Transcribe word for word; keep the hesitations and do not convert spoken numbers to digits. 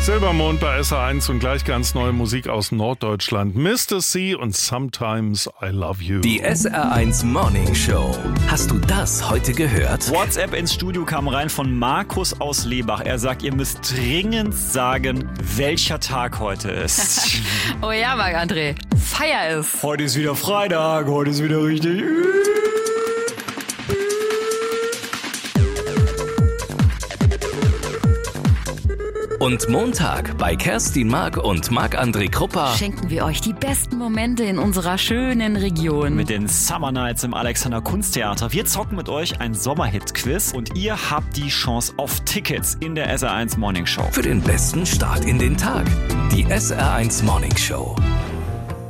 Silbermond bei S R eins und gleich ganz neue Musik aus Norddeutschland. Mister C und Sometimes I Love You. Die S R eins Morning Show. Hast du das heute gehört? WhatsApp ins Studio kam rein von Markus aus Lebach. Er sagt, ihr müsst dringend sagen, welcher Tag heute ist. Oh ja, Marc-André. Feier ist. Heute ist wieder Freitag, heute ist wieder richtig. Und Montag bei Kerstin Mark und Marc-André Kruppa Schenken wir euch die besten Momente in unserer schönen Region. Mit den Summer Nights im Alexander Kunsttheater. Wir zocken mit euch ein Sommerhit-Quiz und ihr habt die Chance auf Tickets in der S R eins Morning Show. für den besten Start in den Tag. Die S R eins Morning Show.